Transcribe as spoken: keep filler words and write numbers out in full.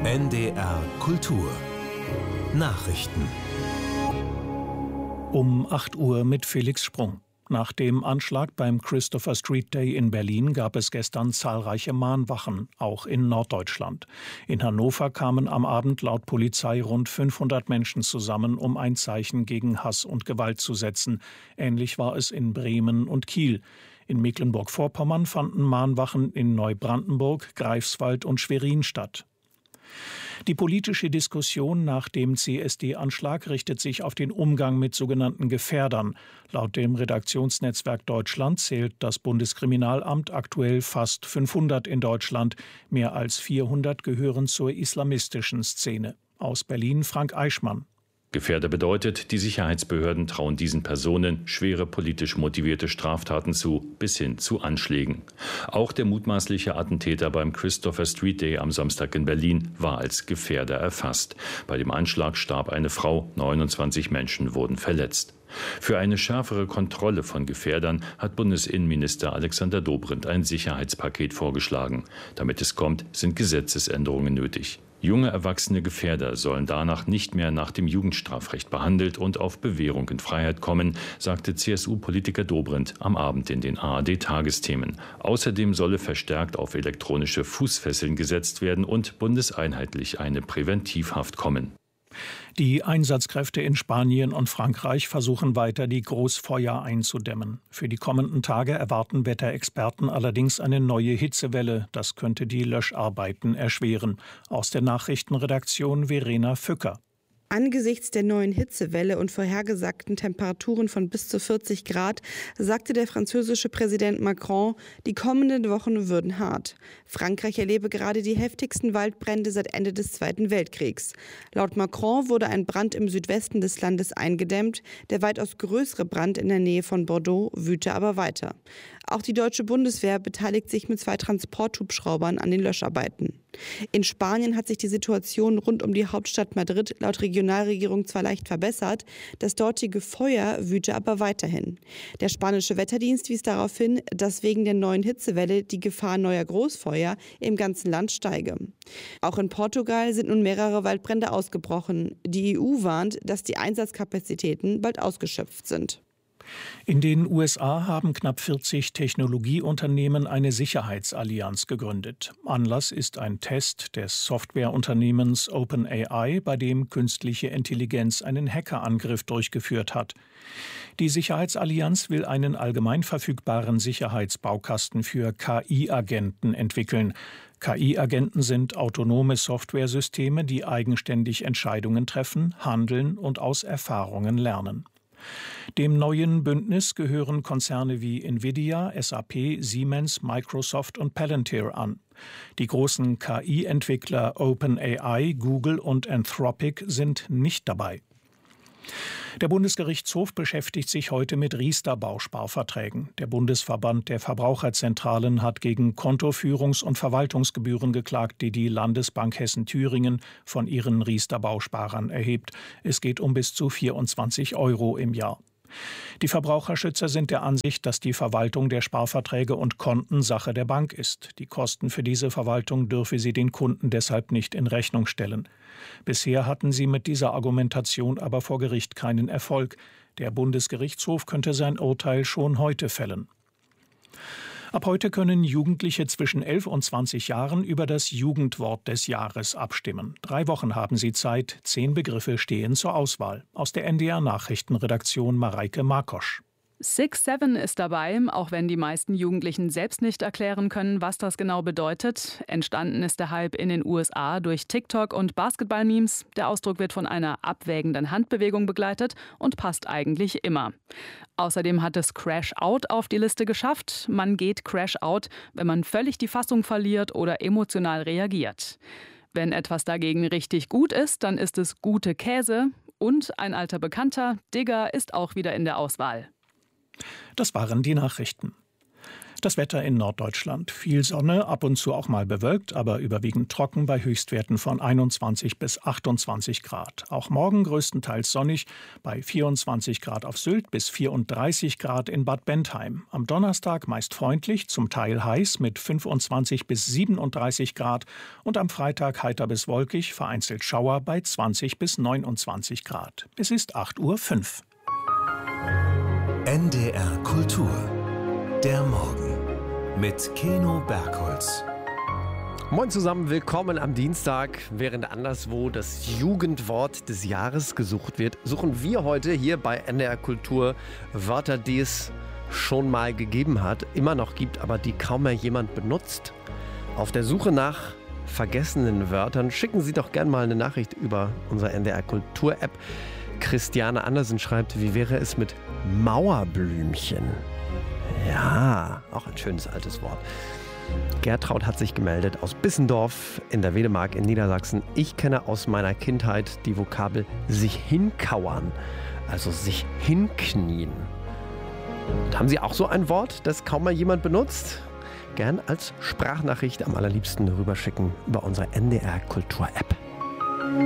N D R Kultur Nachrichten Um acht Uhr mit Felix Sprung. Nach dem Anschlag beim Christopher Street Day in Berlin gab es gestern zahlreiche Mahnwachen, auch in Norddeutschland. In Hannover kamen am Abend laut Polizei rund fünfhundert Menschen zusammen, um ein Zeichen gegen Hass und Gewalt zu setzen. Ähnlich war es in Bremen und Kiel. In Mecklenburg-Vorpommern fanden Mahnwachen in Neubrandenburg, Greifswald und Schwerin statt. Die politische Diskussion nach dem C S D-Anschlag richtet sich auf den Umgang mit sogenannten Gefährdern. Laut dem Redaktionsnetzwerk Deutschland zählt das Bundeskriminalamt aktuell fast fünfhundert in Deutschland. Mehr als vierhundert gehören zur islamistischen Szene. Aus Berlin Frank Eichmann. Gefährder bedeutet, die Sicherheitsbehörden trauen diesen Personen schwere politisch motivierte Straftaten zu, bis hin zu Anschlägen. Auch der mutmaßliche Attentäter beim Christopher Street Day am Samstag in Berlin war als Gefährder erfasst. Bei dem Anschlag starb eine Frau, neunundzwanzig Menschen wurden verletzt. Für eine schärfere Kontrolle von Gefährdern hat Bundesinnenminister Alexander Dobrindt ein Sicherheitspaket vorgeschlagen. Damit es kommt, sind Gesetzesänderungen nötig. Junge erwachsene Gefährder sollen danach nicht mehr nach dem Jugendstrafrecht behandelt und auf Bewährung in Freiheit kommen, sagte C S U-Politiker Dobrindt am Abend in den A R D-Tagesthemen. Außerdem solle verstärkt auf elektronische Fußfesseln gesetzt werden und bundeseinheitlich eine Präventivhaft kommen. Die Einsatzkräfte in Spanien und Frankreich versuchen weiter, die Großfeuer einzudämmen. Für die kommenden Tage erwarten Wetterexperten allerdings eine neue Hitzewelle. Das könnte die Löscharbeiten erschweren. Aus der Nachrichtenredaktion Verena Fücker. Angesichts der neuen Hitzewelle und vorhergesagten Temperaturen von bis zu vierzig Grad sagte der französische Präsident Macron, die kommenden Wochen würden hart. Frankreich erlebe gerade die heftigsten Waldbrände seit Ende des Zweiten Weltkriegs. Laut Macron wurde ein Brand im Südwesten des Landes eingedämmt. Der weitaus größere Brand in der Nähe von Bordeaux wüte aber weiter. Auch die deutsche Bundeswehr beteiligt sich mit zwei Transporthubschraubern an den Löscharbeiten. In Spanien hat sich die Situation rund um die Hauptstadt Madrid laut Regionalregierung zwar leicht verbessert, das dortige Feuer wüte aber weiterhin. Der spanische Wetterdienst wies darauf hin, dass wegen der neuen Hitzewelle die Gefahr neuer Großfeuer im ganzen Land steige. Auch in Portugal sind nun mehrere Waldbrände ausgebrochen. Die E U warnt, dass die Einsatzkapazitäten bald ausgeschöpft sind. In den U S A haben knapp vierzig Technologieunternehmen eine Sicherheitsallianz gegründet. Anlass ist ein Test des Softwareunternehmens OpenAI, bei dem künstliche Intelligenz einen Hackerangriff durchgeführt hat. Die Sicherheitsallianz will einen allgemein verfügbaren Sicherheitsbaukasten für K I-Agenten entwickeln. K I-Agenten sind autonome Softwaresysteme, die eigenständig Entscheidungen treffen, handeln und aus Erfahrungen lernen. Dem neuen Bündnis gehören Konzerne wie Nvidia, S A P, Siemens, Microsoft und Palantir an. Die großen K I-Entwickler OpenAI, Google und Anthropic sind nicht dabei. Der Bundesgerichtshof beschäftigt sich heute mit Riester-Bausparverträgen. Der Bundesverband der Verbraucherzentralen hat gegen Kontoführungs- und Verwaltungsgebühren geklagt, die die Landesbank Hessen-Thüringen von ihren Riester-Bausparern erhebt. Es geht um bis zu vierundzwanzig Euro im Jahr. Die Verbraucherschützer sind der Ansicht, dass die Verwaltung der Sparverträge und Konten Sache der Bank ist. Die Kosten für diese Verwaltung dürfe sie den Kunden deshalb nicht in Rechnung stellen. Bisher hatten sie mit dieser Argumentation aber vor Gericht keinen Erfolg. Der Bundesgerichtshof könnte sein Urteil schon heute fällen. Ab heute können Jugendliche zwischen elf und zwanzig Jahren über das Jugendwort des Jahres abstimmen. Drei Wochen haben sie Zeit, zehn Begriffe stehen zur Auswahl. Aus der N D R-Nachrichtenredaktion Mareike Markosch. Six Seven ist dabei, auch wenn die meisten Jugendlichen selbst nicht erklären können, was das genau bedeutet. Entstanden ist der Hype in den U S A durch TikTok und Basketball-Memes. Der Ausdruck wird von einer abwägenden Handbewegung begleitet und passt eigentlich immer. Außerdem hat es Crash Out auf die Liste geschafft. Man geht Crash Out, wenn man völlig die Fassung verliert oder emotional reagiert. Wenn etwas dagegen richtig gut ist, dann ist es gute Käse. Und ein alter Bekannter, Digger, ist auch wieder in der Auswahl. Das waren die Nachrichten. Das Wetter in Norddeutschland. Viel Sonne, ab und zu auch mal bewölkt, aber überwiegend trocken bei Höchstwerten von einundzwanzig bis achtundzwanzig Grad. Auch morgen größtenteils sonnig bei vierundzwanzig Grad auf Sylt bis vierunddreißig Grad in Bad Bentheim. Am Donnerstag meist freundlich, zum Teil heiß mit fünfundzwanzig bis siebenunddreißig Grad und am Freitag heiter bis wolkig, vereinzelt Schauer bei zwanzig bis neunundzwanzig Grad. Es ist acht Uhr fünf. N D R Kultur. Der Morgen mit Keno Bergholz. Moin zusammen, willkommen am Dienstag. Während anderswo das Jugendwort des Jahres gesucht wird, suchen wir heute hier bei N D R Kultur Wörter, die es schon mal gegeben hat, immer noch gibt, aber die kaum mehr jemand benutzt. Auf der Suche nach vergessenen Wörtern schicken Sie doch gerne mal eine Nachricht über unsere N D R Kultur App. Christiane Andersen schreibt, wie wäre es mit Mauerblümchen? Ja, auch ein schönes altes Wort. Gertraud hat sich gemeldet aus Bissendorf in der Wedemark in Niedersachsen. Ich kenne aus meiner Kindheit die Vokabel sich hinkauern, also sich hinknien. Und haben Sie auch so ein Wort, das kaum mal jemand benutzt? Gern als Sprachnachricht am allerliebsten rüberschicken über unsere N D R Kultur App.